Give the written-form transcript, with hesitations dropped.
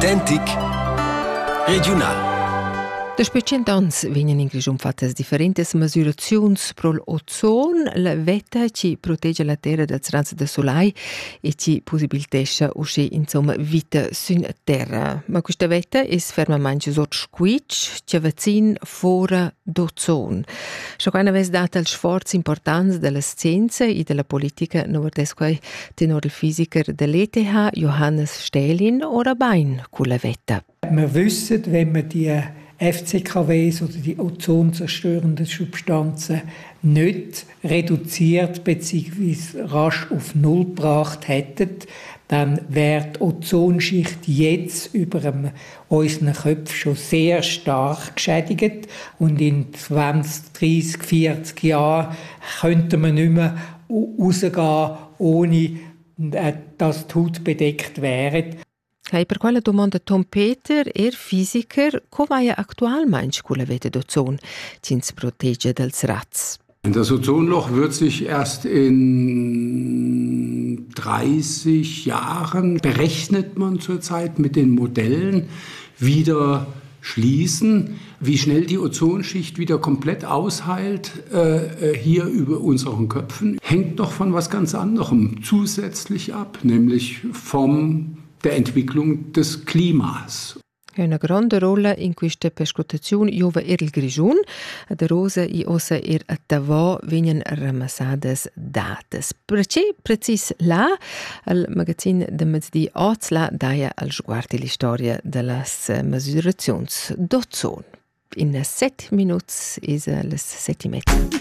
Autentic regional. Después 100 ans vengono in Grigion fatte differenti misurazioni pro l'ozon, la vetta che protegge la terra dal raggio del sole e che possibilitesce uscire insomma vita sulla terra. Ma questa vetta è fermamente sotto squitch, che vicino fuori d'ozon. Sciocca una vez data il sforzo importante della scienza e della politica, non vorrei tenore il fisico dell'ETH, Johannes Stählin, ora bain con la vetta. Wir wissen, wenn man die FCKWs oder die ozonzerstörenden Substanzen nicht reduziert bzw. rasch auf Null gebracht hätten, dann wäre die Ozonschicht jetzt über unseren Köpfen schon sehr stark geschädigt und in 20, 30, 40 Jahren könnte man nicht mehr rausgehen, ohne dass die Haut bedeckt wäre. Hey, per quella domanda Tom Peter, fisiker, come va attualmente con la vetta d'ozon, ci protegge dal razz? Das Ozonloch wird sich erst in 30 Jahren, berechnet man zurzeit mit den Modellen, wieder schließen. Wie schnell die Ozonschicht wieder komplett ausheilt, hier über unseren Köpfen, hängt noch von was ganz anderem zusätzlich ab, nämlich von der Entwicklung des Klimas. Una grande rolla in questa perscrutazione giova il Grigion, da rosa e ossa a Tavò vengono ramassadas datas. Perché precis là, il magazine de mezzodì Ozla daia al sguardi la storia delle misurazioni d'ozon. In 7 minuti è le 7:30.